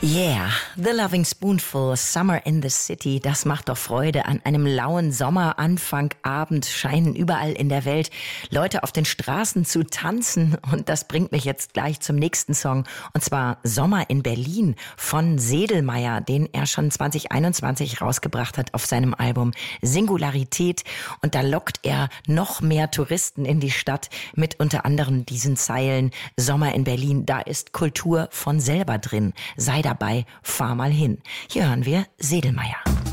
Yeah, The Loving Spoonful, Summer in the City, das macht doch Freude. An einem lauen Sommeranfangabend scheinen überall in der Welt Leute auf den Straßen zu tanzen. Und das bringt mich jetzt gleich zum nächsten Song. Und zwar Sommer in Berlin von Sedlmayr, den er schon 2021 rausgebracht hat auf seinem Album Singularität. Und da lockt er noch mehr Touristen in die Stadt mit unter anderem diesen Zeilen: Sommer in Berlin, da ist Kultur von selber drin. Sei dabei, fahr mal hin. Hier hören wir Sedlmayr.